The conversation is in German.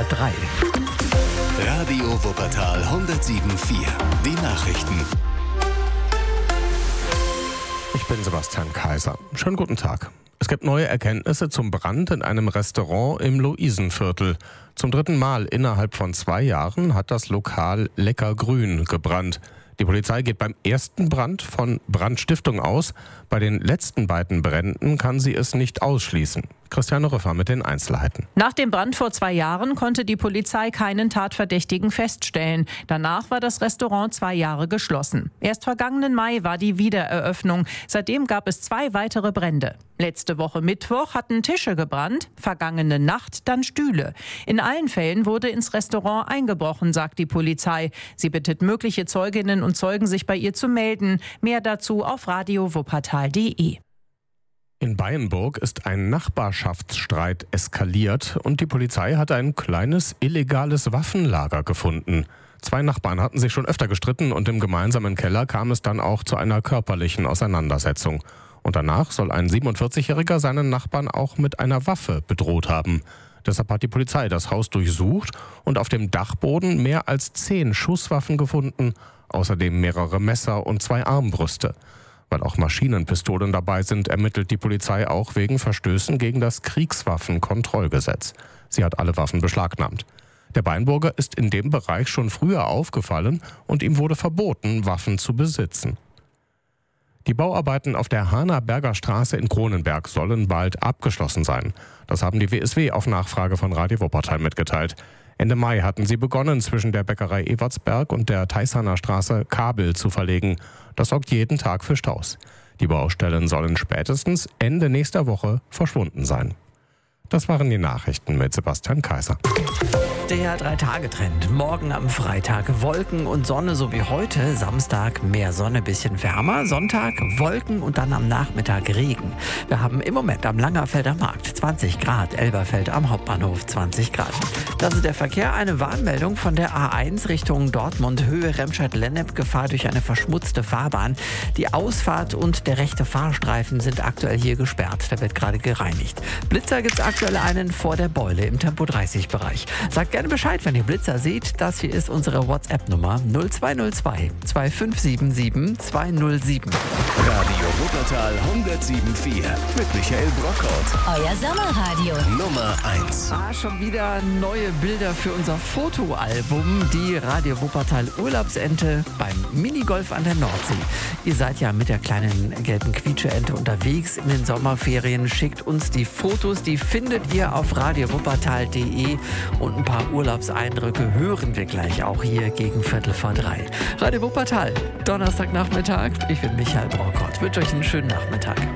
3. Radio Wuppertal 107,4. Die Nachrichten. Ich bin Sebastian Kaiser. Schönen guten Tag. Es gibt neue Erkenntnisse zum Brand in einem Restaurant im Luisenviertel. Zum 3. Mal innerhalb von 2 Jahren hat das Lokal Lecker Grün gebrannt. Die Polizei geht beim ersten Brand von Brandstiftung aus. Bei den letzten beiden Bränden kann sie es nicht ausschließen. Christiane Rüffer mit den Einzelheiten. Nach dem Brand vor 2 Jahren konnte die Polizei keinen Tatverdächtigen feststellen. Danach war das Restaurant 2 Jahre geschlossen. Erst vergangenen Mai war die Wiedereröffnung. Seitdem gab es 2 weitere Brände. Letzte Woche Mittwoch hatten Tische gebrannt, vergangene Nacht dann Stühle. In allen Fällen wurde ins Restaurant eingebrochen, sagt die Polizei. Sie bittet mögliche Zeuginnen und Zeugen, sich bei ihr zu melden. Mehr dazu auf radiowuppertal.de. In Beyenburg ist ein Nachbarschaftsstreit eskaliert und die Polizei hat ein kleines illegales Waffenlager gefunden. 2 Nachbarn hatten sich schon öfter gestritten und im gemeinsamen Keller kam es dann auch zu einer körperlichen Auseinandersetzung. Und danach soll ein 47-Jähriger seinen Nachbarn auch mit einer Waffe bedroht haben. Deshalb hat die Polizei das Haus durchsucht und auf dem Dachboden mehr als 10 Schusswaffen gefunden, außerdem mehrere Messer und 2 Armbrüste. Weil auch Maschinenpistolen dabei sind, ermittelt die Polizei auch wegen Verstößen gegen das Kriegswaffenkontrollgesetz. Sie hat alle Waffen beschlagnahmt. Der Beyenburger ist in dem Bereich schon früher aufgefallen und ihm wurde verboten, Waffen zu besitzen. Die Bauarbeiten auf der Hahnerberger Straße in Kronenberg sollen bald abgeschlossen sein. Das haben die WSW auf Nachfrage von Radio Wuppertal mitgeteilt. Ende Mai hatten sie begonnen, zwischen der Bäckerei Evertsberg und der Theishaner Straße Kabel zu verlegen. Das sorgt jeden Tag für Staus. Die Baustellen sollen spätestens Ende nächster Woche verschwunden sein. Das waren die Nachrichten mit Sebastian Kaiser. Der 3-Tage-Trend. Morgen am Freitag Wolken und Sonne, so wie heute. Samstag mehr Sonne, bisschen wärmer. Sonntag Wolken und dann am Nachmittag Regen. Wir haben im Moment am Langerfelder Markt 20 Grad, Elberfeld am Hauptbahnhof 20 Grad. Das ist der Verkehr. Eine Warnmeldung von der A1 Richtung Dortmund, Höhe Remscheid-Lennep, Gefahr durch eine verschmutzte Fahrbahn. Die Ausfahrt und der rechte Fahrstreifen sind aktuell hier gesperrt. Da wird gerade gereinigt. Blitzer gibt es aktuell einen vor der Beule im Tempo-30-Bereich. Sagt gerne Bescheid, wenn ihr Blitzer seht. Das hier ist unsere WhatsApp-Nummer 0202 2577 207. Radio Wuppertal 107,4 mit Michael Brockhaut. Euer Sommerradio. Nummer 1. Schon wieder neue Bilder für unser Fotoalbum. Die Radio Wuppertal Urlaubsente beim Minigolf an der Nordsee. Ihr seid ja mit der kleinen gelben Quietscheente unterwegs in den Sommerferien. Schickt uns die Fotos, die findet ihr auf radiowuppertal.de und ein paar Urlaubseindrücke hören wir gleich auch hier gegen 2:15. Radio Wuppertal, Donnerstagnachmittag. Ich bin Michael Brockhaut. Wünsche euch einen schönen Nachmittag.